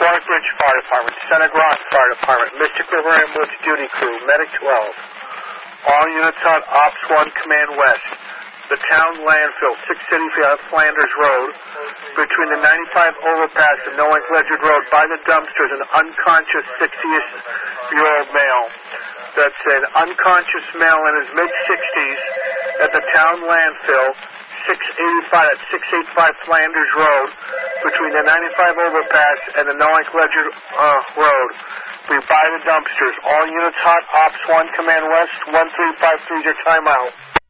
Clark Bridge Fire Department, Center Groton Fire Department, Mystic River Ambulance Duty Crew, Medic 12. All units on Ops 1 Command West. The town landfill, 685 Flanders Road, between the 95 overpass and Noack Ledger Road, by the dumpsters, an unconscious 60-year-old male. That's an unconscious male in his mid-60s at the town landfill, 685 Flanders Road, between the 95 overpass and the Noack Ledger Road. Be by the dumpsters. All units hot, Ops 1 Command West, 1353 is your timeout.